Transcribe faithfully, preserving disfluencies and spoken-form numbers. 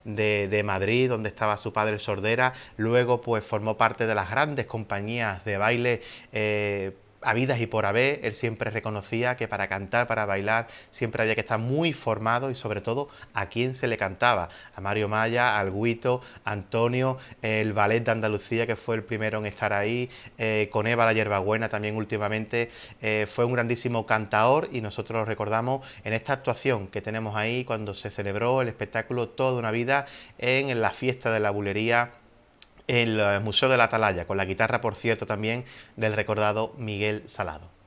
de, de Madrid, donde estaba su padre Sordera. Luego pues formó parte de las grandes compañías de baile eh, habidas y por haber. Él siempre reconocía que para cantar, para bailar, siempre había que estar muy formado, y sobre todo a quién se le cantaba. A Mario Maya, al Guito, Antonio, el Ballet de Andalucía, que fue el primero en estar ahí, eh, con Eva la Yerbabuena también últimamente. Eh, fue un grandísimo cantaor, y nosotros lo recordamos en esta actuación que tenemos ahí cuando se celebró el espectáculo Toda una vida en la fiesta de la bulería en el Museo de la Atalaya, con la guitarra, por cierto, también del recordado Miguel Salado.